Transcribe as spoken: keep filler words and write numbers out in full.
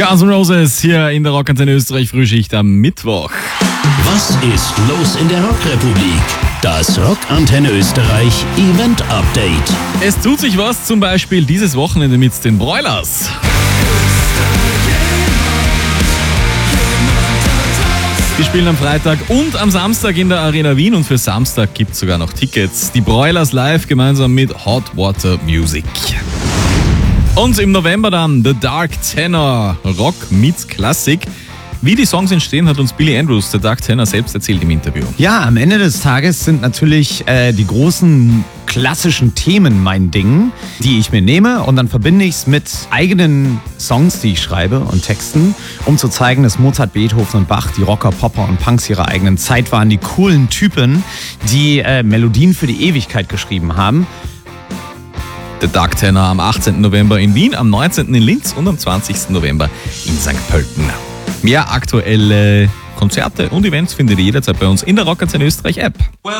Guns N' Roses hier in der Rockantenne Österreich Frühschicht am Mittwoch. Was ist los in der Rockrepublik? Das Rockantenne Österreich Event Update. Es tut sich was, zum Beispiel dieses Wochenende mit den Broilers. Die spielen am Freitag und am Samstag in der Arena Wien und für Samstag gibt es sogar noch Tickets. Die Broilers live gemeinsam mit Hot Water Music. Und im November dann The Dark Tenor, Rock meets Klassik. Wie die Songs entstehen, hat uns Billy Andrews, der Dark Tenor, selbst erzählt im Interview. Ja, am Ende des Tages sind natürlich äh, die großen klassischen Themen mein Ding, die ich mir nehme und dann verbinde ich es mit eigenen Songs, die ich schreibe und Texten, um zu zeigen, dass Mozart, Beethoven und Bach, die Rocker, Popper und Punks ihrer eigenen Zeit waren, die coolen Typen, die äh, Melodien für die Ewigkeit geschrieben haben. The Dark Tenor am achtzehnten November in Wien, am neunzehnten in Linz und am zwanzigsten November in Sankt Pölten. Mehr aktuelle Konzerte und Events findet ihr jederzeit bei uns in der Rockantenne Österreich App.